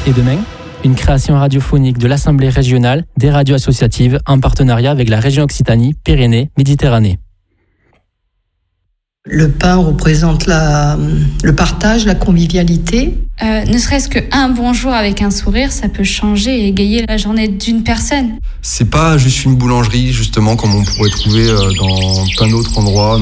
Et demain, une création radiophonique de l'Assemblée régionale des radios associatives en partenariat avec la région Occitanie-Pyrénées-Méditerranée. Le pain représente le partage, la convivialité. Ne serait-ce qu'un bonjour avec un sourire, ça peut changer et égayer la journée d'une personne. C'est pas juste une boulangerie, justement, comme on pourrait trouver dans plein d'autres endroits.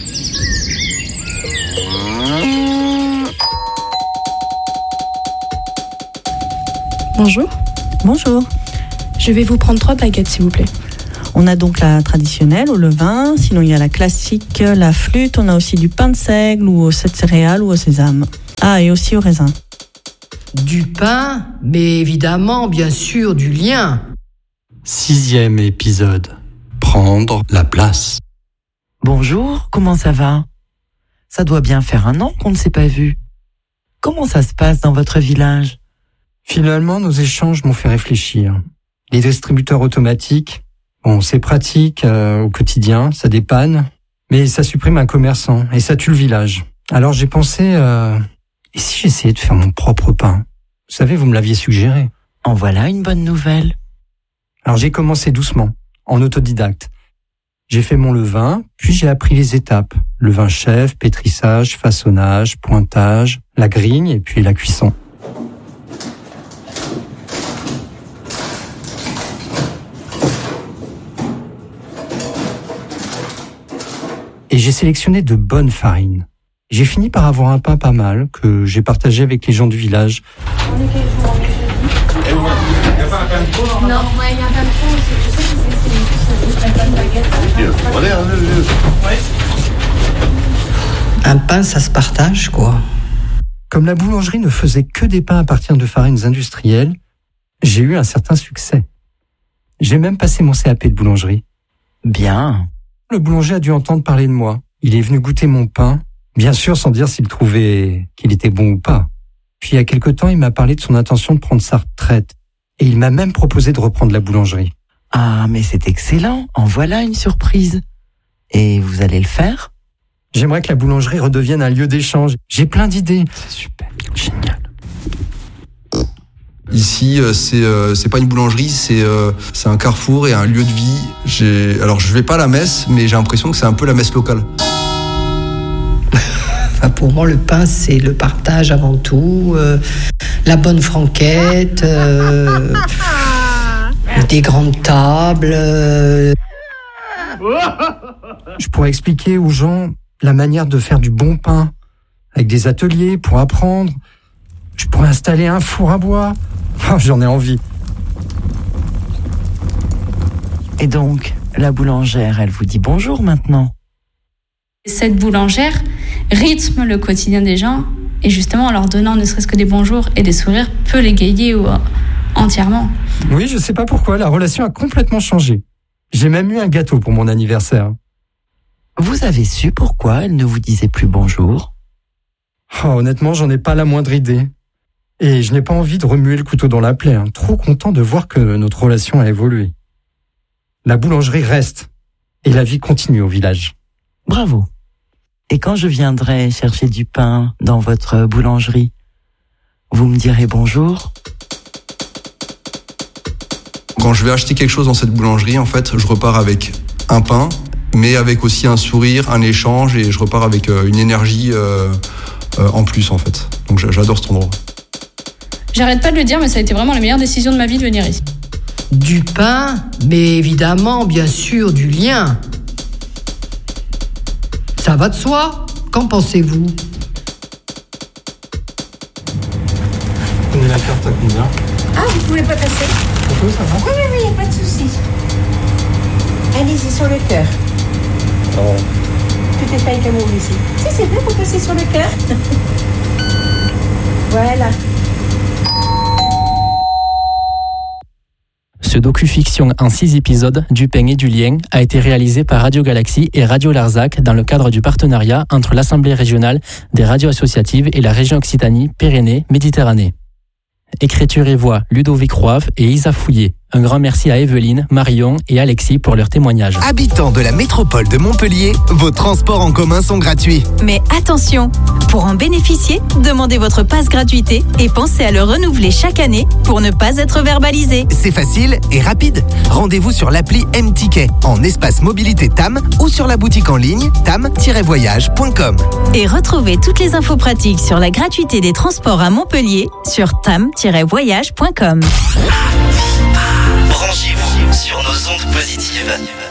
Bonjour. Bonjour. Je vais vous prendre 3 baguettes, s'il vous plaît. On a donc la traditionnelle au levain, sinon il y a la classique, la flûte, on a aussi du pain de seigle ou au seigle de céréales ou au sésame. Ah, et aussi au raisin. Du pain, mais évidemment, bien sûr, du lien. 6e épisode. Prendre la place. Bonjour, comment ça va ? Ça doit bien faire 1 an qu'on ne s'est pas vu. Comment ça se passe dans votre village ? Finalement, nos échanges m'ont fait réfléchir. Les distributeurs automatiques, bon, c'est pratique au quotidien, ça dépanne, mais ça supprime un commerçant et ça tue le village. Alors j'ai pensé, et si j'essayais de faire mon propre pain ? Vous savez, vous me l'aviez suggéré. En voilà une bonne nouvelle. Alors j'ai commencé doucement, en autodidacte. J'ai fait mon levain, puis j'ai appris les étapes. Levain chef, pétrissage, façonnage, pointage, la grigne et puis la cuisson. Et j'ai sélectionné de bonnes farines. J'ai fini par avoir un pain pas mal, que j'ai partagé avec les gens du village. On est quel jour ? On est jeudi ? Il n'y a pas un pain de trop ? Non, il y a un pain de trop. Je sais que c'est un pain de baguette. Un pain, ça se partage, quoi. Comme la boulangerie ne faisait que des pains à partir de farines industrielles, j'ai eu un certain succès. J'ai même passé mon CAP de boulangerie. Bien. Le boulanger a dû entendre parler de moi. Il est venu goûter mon pain, bien sûr sans dire s'il trouvait qu'il était bon ou pas. Puis il y a quelque temps, il m'a parlé de son intention de prendre sa retraite. Et il m'a même proposé de reprendre la boulangerie. Ah, mais c'est excellent. En voilà une surprise. Et vous allez le faire ? J'aimerais que la boulangerie redevienne un lieu d'échange. J'ai plein d'idées. C'est super, génial. Ici, c'est pas une boulangerie, c'est un carrefour et un lieu de vie. Alors, je vais pas à la messe, mais j'ai l'impression que c'est un peu la messe locale. Enfin, pour moi, le pain, c'est le partage avant tout, la bonne franquette, des grandes tables. Je pourrais expliquer aux gens la manière de faire du bon pain, avec des ateliers pour apprendre. Je pourrais installer un four à bois. Oh, j'en ai envie. Et donc, la boulangère, elle vous dit bonjour maintenant. Cette boulangère rythme le quotidien des gens et justement en leur donnant ne serait-ce que des bonjours et des sourires peut l'égayer entièrement. Oui, je sais pas pourquoi, la relation a complètement changé. J'ai même eu un gâteau pour mon anniversaire. Vous avez su pourquoi elle ne vous disait plus bonjour ? Oh, honnêtement, j'en ai pas la moindre idée. Et je n'ai pas envie de remuer le couteau dans la plaie. Trop content de voir que notre relation a évolué. La boulangerie reste. Et la vie continue au village. Bravo. Et quand je viendrai chercher du pain dans votre boulangerie, vous me direz bonjour ? Quand je vais acheter quelque chose dans cette boulangerie, en fait, je repars avec un pain, mais avec aussi un sourire, un échange, et je repars avec une énergie en plus, en fait. Donc j'adore cet endroit. J'arrête pas de le dire, mais ça a été vraiment la meilleure décision de ma vie de venir ici. Du pain, mais évidemment, bien sûr, du lien. Ça va de soi ? Qu'en pensez-vous ? On est la carte à combien ? Ah, vous pouvez pas passer ? On peut, ça va ? Oui, y a pas de souci. Allez-y sur le cœur. Oh. Tout est fait avec amour ici. Si, c'est bien, vous passez sur le cœur. Voilà. Ce docu-fiction en 6 épisodes, du pain et du lien, a été réalisé par Radio Galaxie et Radio Larzac dans le cadre du partenariat entre l'Assemblée régionale des radios associatives et la région Occitanie-Pyrénées-Méditerranée. Écriture et voix, Ludovic Roive et Isa Fouillé. Un grand merci à Evelyne, Marion et Alexis pour leur témoignage. Habitants de la métropole de Montpellier, vos transports en commun sont gratuits. Mais attention, pour en bénéficier, demandez votre passe gratuité et pensez à le renouveler chaque année pour ne pas être verbalisé. C'est facile et rapide. Rendez-vous sur l'appli M-Ticket en espace mobilité TAM ou sur la boutique en ligne tam-voyage.com. Et retrouvez toutes les infos pratiques sur la gratuité des transports à Montpellier sur tam-voyage.com. Branchez-vous sur nos ondes positives.